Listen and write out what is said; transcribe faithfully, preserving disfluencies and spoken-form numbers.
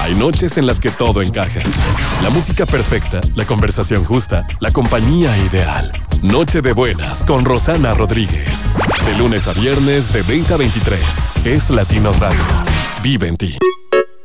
Hay noches en las que todo encaja. La música perfecta, la conversación justa, la compañía ideal. Noche de buenas con Rosana Rodríguez. De lunes a viernes de veinte a veintitrés. Es Latino Radio. Vive en ti.